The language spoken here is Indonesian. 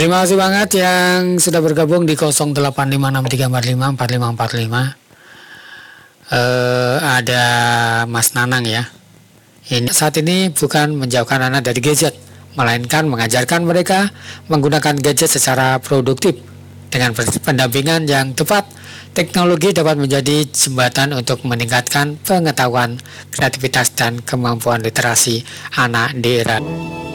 Terima kasih banget yang sudah bergabung di 085634545545. Ada Mas Nanang ya. Saat ini bukan menjauhkan anak dari gadget, melainkan mengajarkan mereka menggunakan gadget secara produktif. Dengan pendampingan yang tepat, teknologi dapat menjadi jembatan untuk meningkatkan pengetahuan, kreativitas, dan kemampuan literasi anak di era